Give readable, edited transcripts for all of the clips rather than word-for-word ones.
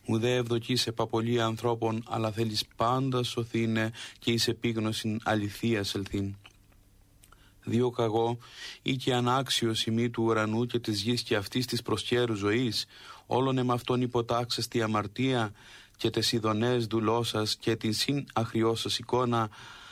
Ουδέ ευδοκείς επαπολή ανθρώπων, αλλά θέλεις πάντα σωθήνε και εις επίγνωσιν αληθείας ελθύν. Δύο καγώ ή και ανάξιος ημί του ουρανού και της γης και αυτής της προσκέρου ζωής, όλων εμ' αυτόν υποτάξας τη αμαρτία και τες ειδονές δουλώσας και την συν αχριώσας εικόνα,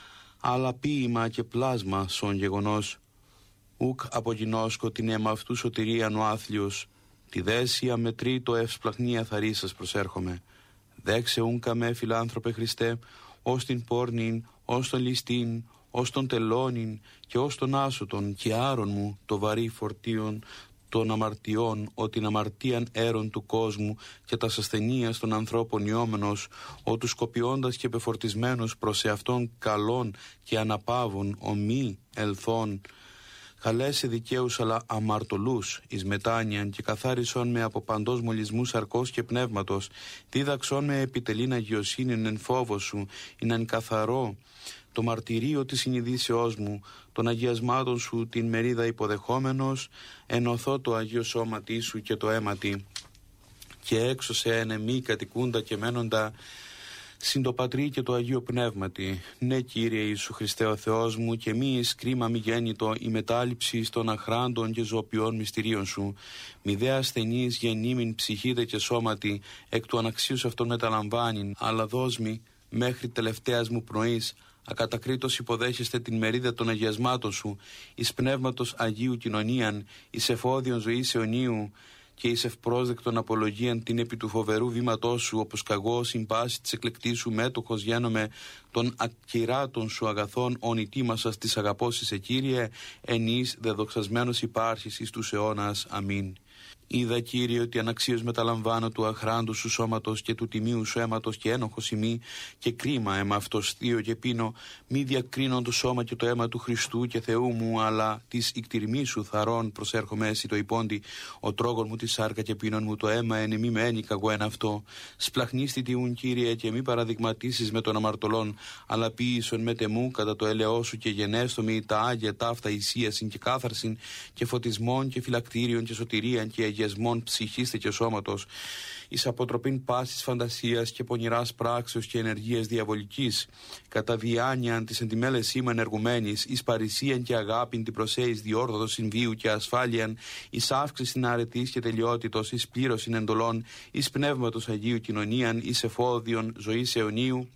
αλλά ποίημα και πλάσμα σον γεγονός. Ουκ απογινώσκω την αίμα αυτού σωτηρίαν ο άθλιος, τη δέσια με τρίτο ευσπλαχνία θαρίσας προσέρχομαι. Δέξε ούνκα με φιλάνθρωπε Χριστέ, ως την πόρνην, ως τον ληστήν, ως τον τελώνην και ως τον άσωτον και άρον μου το βαρύ φορτίον των αμαρτιών, ο την αμαρτίαν έρων του κόσμου και τας ασθενείας των ανθρώπων ιόμενος, ο τους σκοπιώντας και πεφορτισμένος προς εαυτόν καλών και αναπαύων ομή ελθών, καλέσε δικαίους αλλά αμαρτωλούς εις μετάνοιαν και καθάρισον με από παντός μολυσμού σαρκός και πνεύματος, δίδαξον με επιτελήν αγιοσύνην εν φόβο σου, ειναν καθαρό το μαρτυρίο της συνειδήσεώς μου, των αγιασμάτων σου την μερίδα υποδεχόμενος, ενωθώ το Αγίο Σώματί σου και το αίματι, και έξωσε εν εμεί κατοικούντα και μένοντα συν το Πατρί και το Αγίο Πνεύματι. Ναι, Κύριε Ιησού Χριστέ ο Θεός μου, και μη εις κρίμα μη γέννητο η μετάληψη των αχράντων και ζωοποιών μυστηρίων σου. Μη δε ασθενής γεννήμην ψυχήτε και σώματι, εκ του αναξίους αυτών μεταλαμβάνειν, αλλά δώσ' μη μέχρι τελευταίας μου πνοής, ακατακρίτως υποδέχεστε την μερίδα των αγιασμάτων σου, εις πνεύματος Αγίου κοινωνίαν, εις εφόδιον ζωής αιωνίου, και εις ευπρόσδεκτον απολογίαν την επί του φοβερού βήματός σου, όπως καγώ συν πάση της εκλεκτής σου μέτοχος γένομαι των ακυράτων σου αγαθών ονητήμασας της αγαπώσης σε Κύριε, εν εις δεδοξασμένος υπάρχεις εις τους αιώνας. Αμήν. Είδα, Κύριε, ότι αναξίως μεταλαμβάνω του αχράντου σου σώματος και του τιμίου σου αίματος και ένοχος ημί, και κρίμα αίμα αυτός θείο και πίνω, μη διακρίνον το σώμα και το αίμα του Χριστού και Θεού μου, αλλά της ικτηρμής σου θαρών προσέρχομαι εσύ το υπόντι, ο τρόγων μου τη σάρκα και πίνων μου το αίμα, εν μη με ένικα εγώ εν αυτό. Σπλαχνίστη τιούν, Κύριε, και μη παραδειγματίσεις με τον αμαρτωλόν, αλλά ποιήσον με τεμού κατά το έλεό σου και γενέστομη τα άγια ταύτα ισίασιν και κάθαρσιν και φωτισμών και φυλακτήριων και σωτηρίαν και αγιασμών ψυχής και σώματος, εις αποτροπήν πάσης φαντασίας και πονηράς πράξεως και ενεργείας διαβολικής, κατά διάνοιαν της εντιμέλες είμαι ενεργουμένης, εις παρησίαν και αγάπην την προσέης διόρθωτος συμβίου και ασφάλιαν, εις αύξησιν αρετής και τελειότητος, εις πλήρωσιν εντολών, εις πνεύματος Αγίου κοινωνίαν, εις εφόδιον ζωής αιωνίου,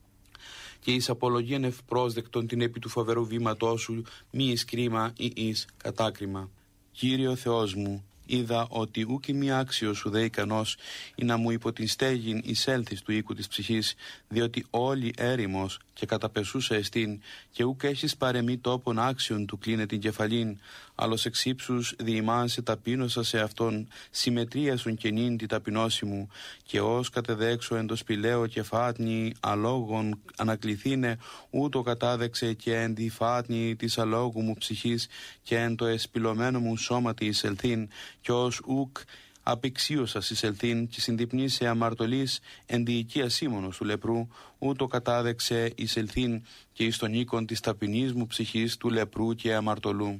και εις απολογίαν ευπρόσδεκτον την επί του φοβερού βήματός σου, μη εις κρίμα ή εις κατάκριμα. Κύριε ο Θεός μου, είδα ότι ούκ μη άξιος σου δε ικανός ή να μου υπό την στέγην εισέλθεις του οίκου της ψυχής, διότι όλη έρημος και καταπεσούσα εστίν, και ούκ έχεις παρεμή τόπον άξιον του κλείνε την κεφαλήν, άλλος εξ ύψους διημάν σε ταπείνωσα σε αυτόν, συμμετρία σου καινήν τη ταπεινώση μου, και ως κατεδέξω εν το σπηλαίο και φάτνη αλόγων ανακληθήνε, ούτω κατάδεξε και εν τη φάτνη της αλόγου μου ψυχής και εν το εσπηλωμένο μου σώματι εισελθήν, και ως ουκ απεξίωσας εισελθήν και συντυπνή σε αμαρτωλής εν τη οικία σύμμωνος του λεπρού, ούτω κατάδεξε εισελθήν και εις τον οίκον της ταπεινής μου ψυχής του λεπρού και αμαρτωλού.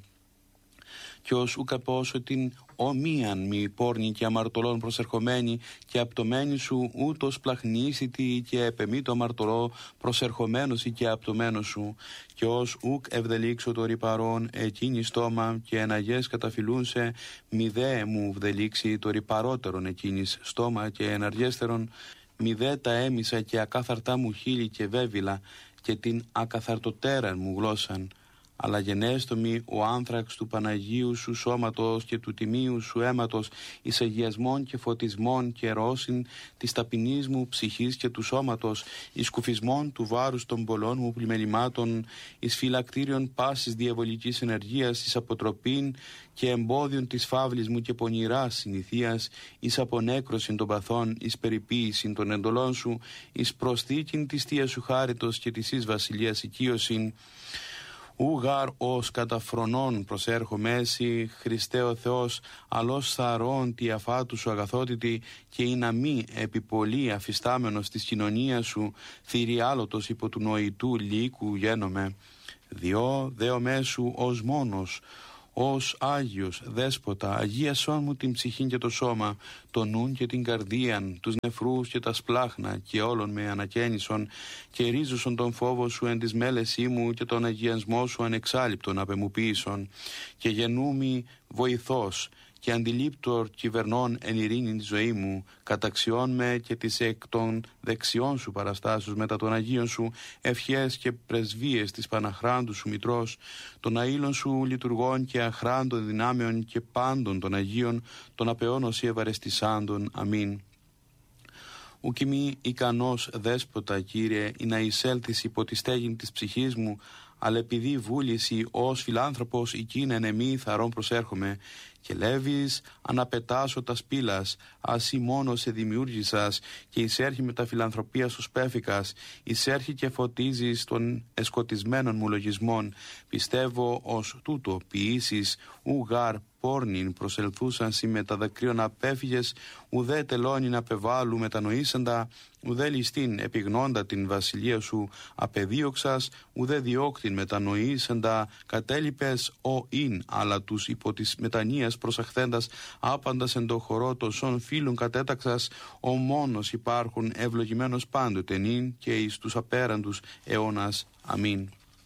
Και ως ουκ απόσο την ομοίαν μη πόρνη και αμαρτωλών προσερχομένη και απτωμένη σου, ούτως πλαχνίσιτη και επεμή το αμαρτωλό προσερχομένος και απτωμένος σου, και ως ουκ ευδελίξω το ρυπαρόν εκείνη στόμα και εναγές καταφυλούνσε, μη δε μου βδελίξει το ρυπαρότερον εκείνης στόμα και εναργέστερον, μη δε τα έμισα και ακάθαρτά μου χείλη και βέβυλα και την ακαθαρτοτέραν μου γλώσσαν, αλλά γενέστομη ο άνθραξ του Παναγίου σου σώματος και του τιμίου σου αίματος, εις αγιασμών και φωτισμών και ρώσιν της ταπεινής μου ψυχής και του σώματος, εις κουφισμών του βάρους των πολλών μου πλημελημάτων, εις φυλακτήριον πάσης διαβολικής ενεργείας, εις αποτροπήν και εμπόδιον της φαύλης μου και πονηράς συνηθείας, εις απονέκρωσιν των παθών, εις περιποίησιν των εντολών σου, εις προσθήκην της θείας σου χάριτος και της εις βασιλείας οικείωσιν. Ουγάρ ως καταφρονών προσέρχομαι εσύ, Χριστέ ο Θεός, αλός θαρών τη αφάτου σου αγαθότητη, και ή να μη επιπολή αφιστάμενος της κοινωνίας σου, θηριάλωτος υπό του νοητού λύκου γένομαι. Διό δέο μέσου ως μόνος, ως Άγιος Δέσποτα, αγίασόν μου την ψυχήν και το σώμα, το νουν και την καρδίαν, τους νεφρούς και τα σπλάχνα, και όλων με ανακαίνισον, και ρίζουσον τον φόβο σου εν της μέλεσή μου, και τον αγιασμό σου ανεξάλειπτον απεμουποίησον, και γενούμι βοηθός, και αντιλήπτορ κυβερνών εν ειρήνη τη ζωή μου, καταξιών με και τις εκ των δεξιών σου παραστάσεως μετά των Αγίων σου ευχές και πρεσβείες της Παναχράντου σου Μητρός, των αήλων σου λειτουργών και αχράντων δυνάμεων και πάντων των Αγίων, των απεώνωση ευαρεστησάντων. Αμήν. Ουκ ημί ικανός Δέσποτα, Κύριε, ή να εισέλθεις υπό τη στέγην της ψυχής μου, αλλά επειδή βούληση ως φιλάνθρωπος εκείνεν εμεί θαρών προσέρχομαι, και λέβεις αναπετάσω τα σπήλας, ας ή μόνο σε δημιούργησας, και εισέρχει με τα φιλανθρωπία σου σπέφικας, εισέρχει και φωτίζεις των εσκοτισμένων μου λογισμών, πιστεύω ως τούτο ποιήσεις, ου γάρ πόρνην προσελθούσαν σοι με τα δακρύων απέφυγες, ουδέ τελώνην απεβάλλου μετανοήσαντα, ουδέ ληστήν επιγνώντα την βασιλεία σου απεδίωξας, ουδέ διώκτην μετανοήσαντα κατέλειπες ο ειν, αλλά τους υπό της μετανοίας προσαχθέντας άπαντας εν το χορό των σών φίλων κατέταξας, ο μόνος υπάρχουν ευλογημένος πάντοτε νυν και εις τους απέραντους αιώνας. Αμήν.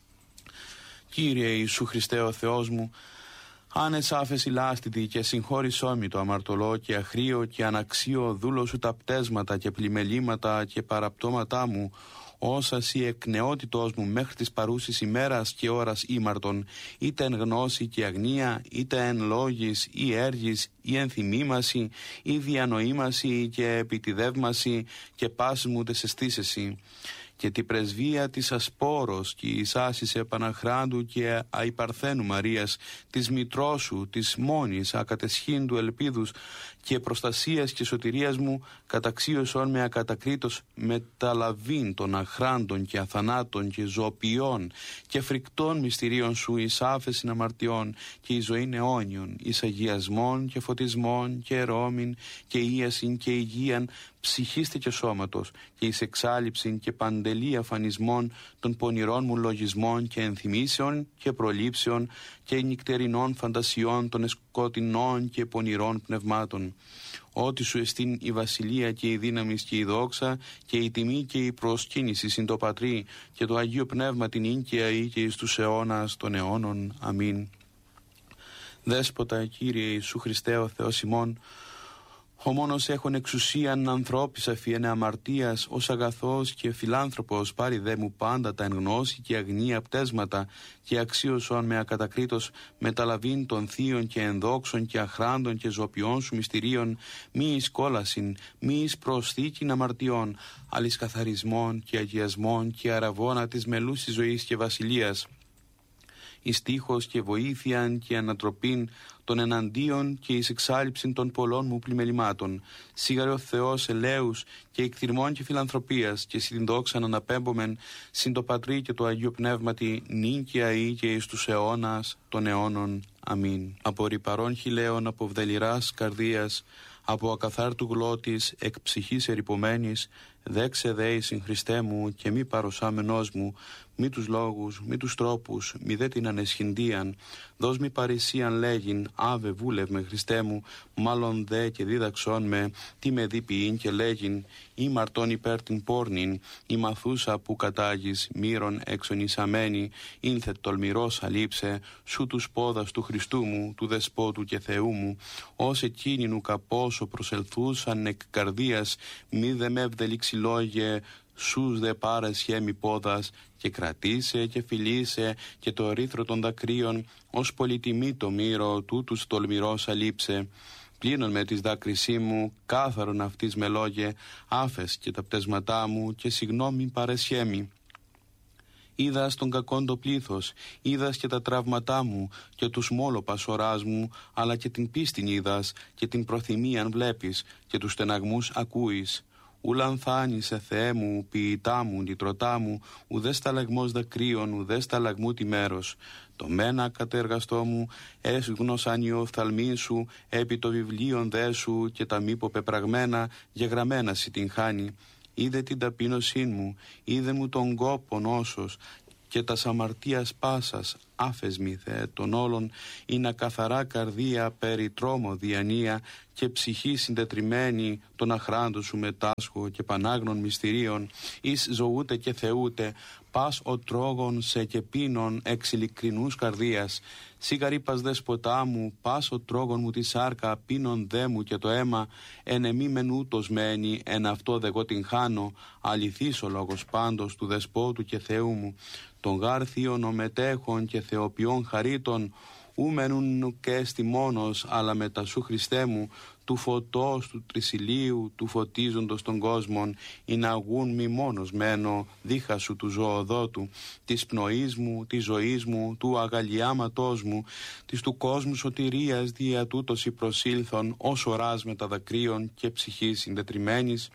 Κύριε Ιησού Χριστέ ο Θεός μου, άνες άφεση λάστητη και συγχώρησό μη το αμαρτωλό και αχρίο και αναξίο δούλο σου τα πτέσματα και πλημελήματα και παραπτώματά μου, όσα σοι εκ νεότητός μου μέχρι της παρούσης ημέρας και ώρας ήμαρτον, είτε εν γνώση και αγνία, είτε εν λόγης ή έργης ή εν θυμήμαση ή διανοήμαση και επιτιδεύμαση και πάσης μου τες αισθήσεσι. Και τη πρεσβεία της Ασπόρος και εις άσης Επαναχράντου και Αϊπαρθένου Μαρίας, της Μητρός σου, της μόνης ακατεσχύντου ελπίδους και προστασίας και σωτηρίας μου, καταξίωσον με ακατακρίτως μεταλαβήν των αχράντων και αθανάτων και ζωοποιών και φρικτών μυστηρίων σου εις άφεσιν αμαρτιών και εις ζωήν αιώνιον, εις αγιασμών και φωτισμών και ερώμην και ίασιν και υγείαν ψυχίστε και σώματος και εις εξάλειψην και παντελή αφανισμών των πονηρών μου λογισμών και ενθυμίσεων και προλήψεων και νυκτερινών φαντασιών των σκοτεινών και πονηρών πνευμάτων. Ότι σου εστίν η βασιλεία και η δύναμη και η δόξα και η τιμή και η προσκύνηση συν το Πατρί και το Αγίο Πνεύμα την ίγκαια ή και εις τους αιώνας των αιώνων. Αμήν. Δέσποτα, Κύριε Ιησού Χριστέ ο Θεός ημών, ο μόνος έχων εξουσίαν ανθρώπης αφιένε αμαρτίας, ως αγαθός και φιλάνθρωπος πάρει δε μου πάντα τα εν γνώση και αγνία πτέσματα και αξίωσον με ακατακρίτως μεταλαβήν των θείων και ενδόξων και αχράντων και ζωπιών σου μυστηρίων, μη εις κόλασιν, μη εις προσθήκην αμαρτιών, αλλά καθαρισμών και αγιασμών και αραβώνα της μελούσης ζωής και βασιλείας, εις τείχος και βοήθειαν και ανατροπήν των εναντίον και εις εξάλειψην των πολλών μου πλημελημάτων. Σίγαρε ο Θεός ελέους και εκθυρμών και φιλανθρωπίας και συν δόξαν αναπέμπομεν συν το Πατρί και το Αγίο Πνεύματι νυν και αεί και εις τους αιώνας των αιώνων. Αμήν. Από ρυπαρών χιλέων, από βδελιράς καρδίας, από ακαθάρτου γλώτης, εκ ψυχής ερυπωμένης, δέξε δέη συν Χριστέ μου και μη παροσάμενός μου, μη τους λόγους, μη τους τρόπους, μη δε την ανεσχυντίαν, δώσ' μη παρησίαν λέγειν, άβε βούλευ με Χριστέ μου, μάλλον δε και δίδαξόν με, τι με δίποιην και λέγειν, ή μαρτών υπέρ την πόρνην, ή μαθούσα που κατάγεις, μύρον εξονισαμένη, ήνθε τολμηρός αλείψε, σου τους πόδας του Χριστού μου, του Δεσπότου και Θεού μου, ως εκείνην καπόσο προσελθούσαν εκ καρδίας, μη δε με ευδελιξιλόγε, σούς δε πάρες χέμι πόδας και κρατήσε και φιλήσε και το ρήθρο των δακρύων ως πολυτιμή το μύρο τούτους τολμηρός αλείψε. Πλύνον με της δάκρυσή μου, κάθαρον αυτής με λόγε, άφες και τα πτέσματά μου και συγγνώμη παρεσχέμι. Είδας τον κακόν το πλήθος, είδας και τα τραύματά μου και τους μόλοπας οράς μου, αλλά και την πίστην είδας και την προθυμίαν βλέπεις και τους στεναγμούς ακούεις. Ούλαν θάνησε Θεέ μου, ποιητά μου, νητρωτά μου, ουδέ σταλαγμός δακρύων, ουδέ σταλαγμού τη μέρος. Το μένα κατεργαστό μου, έσγνωσαν οι οφθαλμοί σου, επί το βιβλίον δε σου και τα μήπο πεπραγμένα, γεγραμμένα σοι την χάνει. Είδε την ταπείνωσή μου, είδε μου τον κόπον όσος, και τας αμαρτίας πάσας, άφεσμη Θεέ των όλων, είναι καθαρά καρδία περί τρόμο διανία και ψυχή συντετριμένη των αχράντων σου μετάσχω και πανάγνων μυστηρίων, εις ζωούτε και θεούτε, πας ο τρόγων σε και πίνων εξ ειλικρινούς καρδίας. Σιγαρήπας δεσποτά μου, πας ο τρόγων μου τη σάρκα, πίνων δε μου και το αίμα, εν εμή μεν ούτως μένει, εν αυτό δε εγώ την χάνω, αληθής ο λόγος πάντως του δεσπότου και Θεού μου, των γάρ θείων ομετέχων και θεοποιών χαρίτων, ου μενούν και έστι μόνος, αλλά μετά σου Χριστέ μου, του φωτός του τρισιλίου, του φωτίζοντος των κόσμων, ή να αγούν μη μόνος μένω, δίχα σου του ζωοδότου, της πνοής μου, της ζωής μου, του αγαλιάματός μου, της του κόσμου σωτηρίας, δια τούτος η προσήλθον, ως οράς μεταδακρίων και ψυχής συντετριμένης,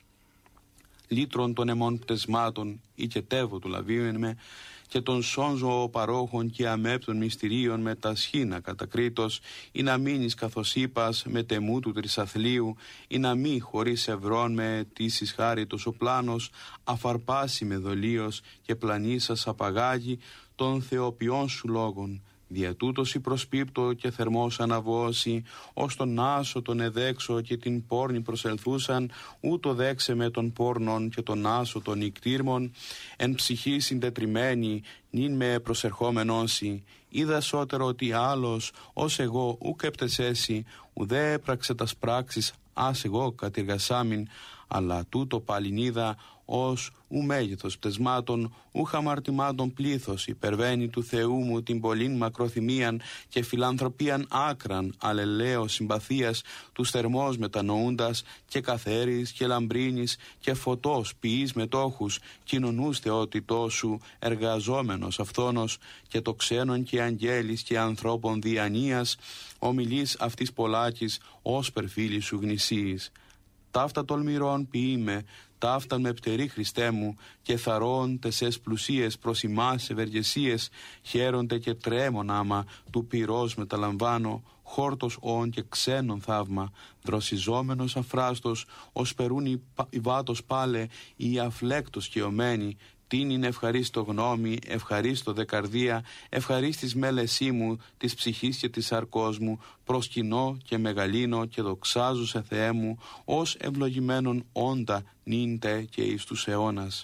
λύτρων των αιμών πτεσμάτων, ή και τεύω του λαβίων με, και των σώνζω παρόχων και αμέπτων μυστηρίων με τα σχήνα κατακρίτως, ή να μείνεις καθώς είπας με τεμού του τρισαθλίου, ή να μη χωρίς ευρών με αιτήσεις χάριτος ο πλάνος, αφαρπάσει με δολίος και πλανήσας απαγάγει των θεοποιών σου λόγων. Δια τούτος η προσπίπτω και θερμός αναβώσει, ως τον άσο τον εδέξω και την πόρνη προσελθούσαν, ούτω δέξε με των πόρνων και τον άσο των νικτήρμων, εν ψυχή συντετριμένη, νυν με προσερχόμενόσι. Είδα σώτερο ότι άλλος, ως εγώ, ούκ επτεσέσι, ουδέ έπραξε τας πράξεις, ας εγώ κατηργασάμιν, αλλά τούτο πάλιν είδα, ως ου μέγεθος πτεσμάτων, ου χαμαρτημάτων πλήθος, υπερβαίνει του Θεού μου την πολλήν μακροθυμίαν και φιλανθρωπίαν άκραν, αλλελέω συμπαθίας, τους θερμός μετανοούντας και καθαίρης και λαμπρίνης και φωτός ποιείς μετόχους, κοινωνούς θεότητός σου, εργαζόμενος αυθόνος και το ξένον και αγγέλης και ανθρώπων διανοίας, ομιλείς αυτής πολλάκης, ως περφίλη σου γνησίης. Ταύτα τολμηρών ποιείμαι, ταύταν με πτερή Χριστέ μου, και θαρών τεσές πλουσίες προς ημάς ευεργεσίες, χαίρονται και τρέμον άμα, του πυρός μεταλαμβάνω, χόρτος όν και ξένον θαύμα, δροσιζόμενος αφράστος, ως περούν η βάτος πάλε, η αφλέκτος καιωμένη, την είναι ευχαρίστω γνώμη, ευχαρίστω δε καρδία, ευχαρίστης μέλεσή μου, της ψυχής και της σαρκός μου, προσκυνώ και μεγαλύνω και δοξάζω σε Θεέ μου, ως ευλογημένον όντα νύντε και εις τους αιώνας.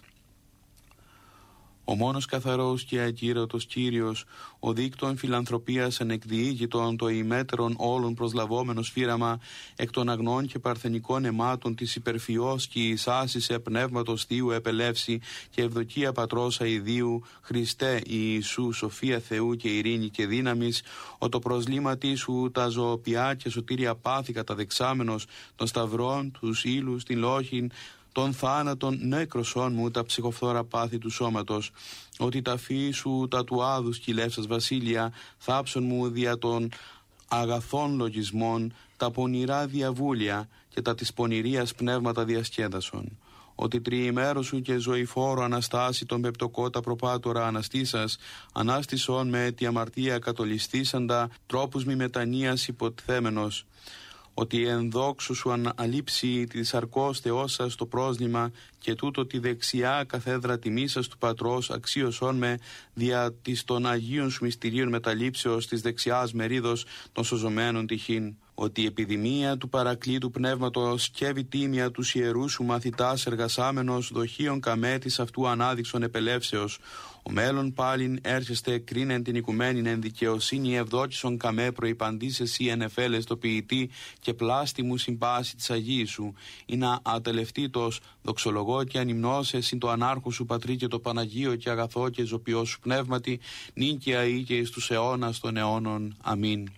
Ο μόνος καθαρός και ακύρωτος Κύριος, ο δίκτων φιλανθρωπίας ανεκδιήγητον το ημέτερον όλων προσλαβόμενος φύραμα, εκ των αγνών και παρθενικών αιμάτων της υπερφυός και εις άσυσε πνεύματος Θείου επελεύση και ευδοκία Πατρός αηδίου, Χριστέ Ιησού, σοφία Θεού και ειρήνη και δύναμης, ο το προσλήματί σου τα ζωοποιά και σωτήρια πάθη καταδεξάμενος των σταυρών, τους ύλους, την λόχην, των θάνατων νεκροσών μου τα ψυχοφθόρα πάθη του σώματος, ότι τα φύη σου τα του άδου κυλεύσας βασίλεια, θάψον μου δια των αγαθών λογισμών, τα πονηρά διαβούλια και τα της πονηρίας πνεύματα διασκέδασον. Ότι τριημέρο σου και ζωηφόρο αναστάσει τον πεπτοκότα προπάτορα αναστήσας, ανάστησον με τη αμαρτία κατολιστήσαντα, τρόπους μη μετανοίας υποτθέμενος. Ότι εν δόξου σου αναλείψει τη σαρκός Θεός σας το πρόσλημα και τούτο τη δεξιά καθέδρα τιμής σας του Πατρός αξίωσόν με δια της των Αγίων σου μυστηρίων μεταλήψεως της δεξιάς μερίδος των σωζωμένων τυχήν. Ότι η επιδημία του παρακλήτου πνεύματος και βιτίμια τους ιερούς σου μαθητάς εργασάμενος δοχείων καμέτης αυτού ανάδειξον επελεύσεως. Ο μέλλον πάλιν έρχεστε κρίνεν την οικουμένην εν δικαιοσύνη ευδόκησον καμέ προϋπαντής εσύ εν εφέλες το ποιητή και πλάστη μου συμπάση της Αγίης σου. Ή να ατελευτήτως δοξολογώ και ανυμνώσε συν το ανάρχο σου Πατρί και το Παναγίο και αγαθό και ζωπιό σου πνεύματι νίκαια ή και εις τους αιώνας των αιώνων. Αμήν.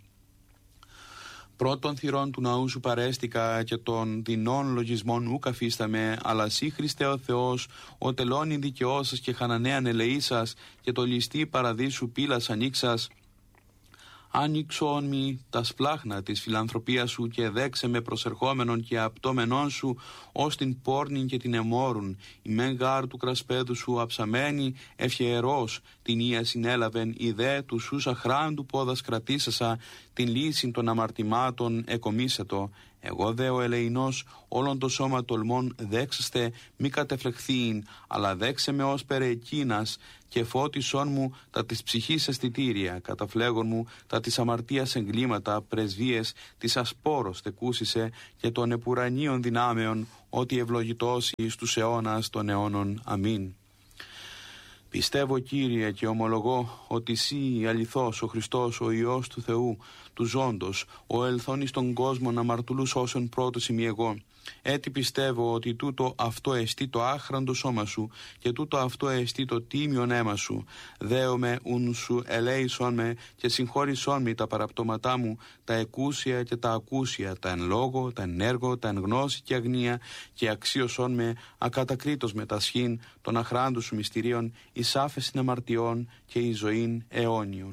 Πρώτων θυρών του ναού σου παρέστηκα και των δεινών λογισμών ου καφίσταμε, αλλά σύ Χριστέ ο Θεός, ο τελώνει δικαιώσας και χανανέαν ελεήσας και το ληστή παραδείσου πύλας ανοίξας. Άνοιξον μη τα σπλάχνα της φιλανθρωπίας σου και δέξε με προσερχόμενον και απτώμενον σου ως την πόρνην και την εμόρουν. Η μεν γάρ του κρασπέδου σου αψαμένη ευχερός την ία συνέλαβεν, η δε του σούσα χράντου πόδας κρατήσασα, την λύση των αμαρτημάτων εκομίσατο. Εγώ δε ο ελεηνός όλον το σώμα τολμών δέξεστε μη κατεφλεχθείην, αλλά δέξε με ως περ εκείνας και φώτισόν μου τα της ψυχής αισθητήρια, καταφλέγων μου τα της αμαρτίας εγκλήματα, πρεσβείες της ασπόρος τεκούσισε και των επουρανίων δυνάμεων, ότι ευλογητώσει εις τους αιώνας των αιώνων. Αμήν. Πιστεύω, Κύριε, και ομολογώ ότι Συ αληθώς ο Χριστός, ο Υιός του Θεού, του ζώντος, ο ελθόν εις τον κόσμο να μαρτουλούς όσον πρώτος ημί εγώ. Έτσι πιστεύω ότι τούτο αυτό εστί το άχραντο σώμα σου και τούτο αυτό εστί το τίμιον αίμα σου. Δέομαι ουν σου ελέησον με και συγχώρησον με τα παραπτώματά μου, τα εκούσια και τα ακούσια, τα εν λόγω, τα εν έργο, τα εν γνώση και αγνία, και αξίωσον με ακατακρίτως με τα σχήν των αχράντου σου μυστηρίων, εις άφεσιν αμαρτιών και εις ζωήν αιώνιον.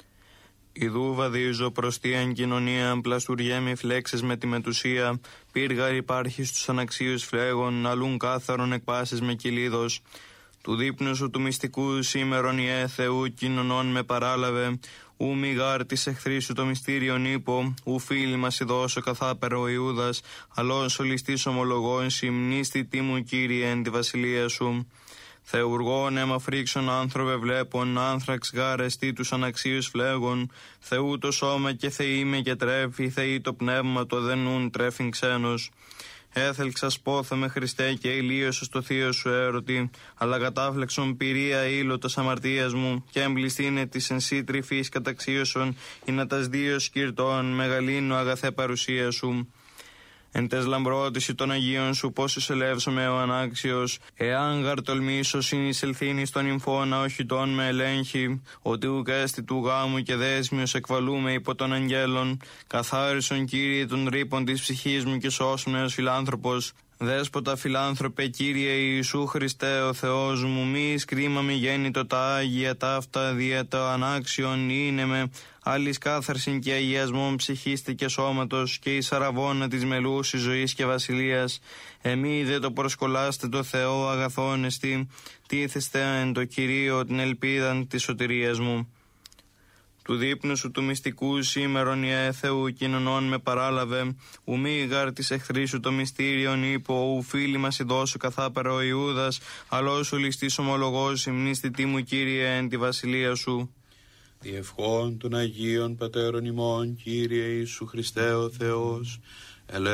Ιδού βαδίζω προς τίαν κοινωνία, πλαστουριέμι φλέξες με τη μετουσία, πύργαρ υπάρχει στους αναξίους φλέγων, αλλούν κάθαρον εκπάσεις με κυλίδος. Του δείπνου σου του μυστικού σήμερον ιε Θεού κοινωνών με παράλαβε, ου μη γάρ της εχθρή σου το μυστήριον ύπο, ου φίλοι μας ειδώσω καθάπερο ο Ιούδας, αλλός ο ληστής ομολογών συμνίστη τι μου Κύριε εν τη βασιλεία σου. Θεουργών αίμα φρίξον άνθρωπε βλέπων, άνθραξ γάρεστη τους αναξίους φλέγων, Θεού το σώμα και Θεή με και τρέφει, Θεή το πνεύμα το δενούν τρέφειν ξένος. Έθελξα σπόθε με Χριστέ και ηλίωσο στο θείο σου έρωτη, αλλά κατάφλεξον πυρία ήλωτος αμαρτίας μου, και εμπληστήνε της εν σύ τρυφής καταξίωσον, ή να τας δύο σκυρτών μεγαλύνω αγαθέ παρουσία σου. Εν τες λαμπρότηση των Αγίων σου πόσους ελεύσομαι ο ανάξιος, εάν γαρ τολμήσω συνεισελθήνει στον υμφώνα οχητών με ελέγχει, ότι ουκ έστι του γάμου και δέσμιος εκβαλούμε υπό των αγγέλων, καθάρισον Κύριε των ρήπων της ψυχής μου και σώσουν έως φιλάνθρωπος. Δέσποτα φιλάνθρωπε Κύριε Ιησού Χριστέ ο Θεός μου, μη σκρίμα μη γέννητο τα Άγια ταύτα δια το ανάξιον είναι με, άλλης κάθαρσιν και αγιασμόν ψυχίστη και σώματος και εις αραβώνα της μελούσης ζωής και βασιλείας. Εμεί δε το προσκολάστε το Θεό αγαθόν εστί, τίθεστε εν το Κυρίο την ελπίδαν της σωτηρίας μου. Του δείπνου σου του μυστικού σήμερον ιε Θεού κοινωνών με παράλαβε, ου μη γάρ της εχθρή σου το μυστήριον ύπο, ου φίλοι μας ειδώσου καθάπερα ο Ιούδας, αλλός ο ληστής ομολογός υμνίστη τι μου Κύριε εν τη βασιλεία σου. Διευχών των Αγίων Πατέρων ημών, Κύριε Ιησού Χριστέ ο Θεός,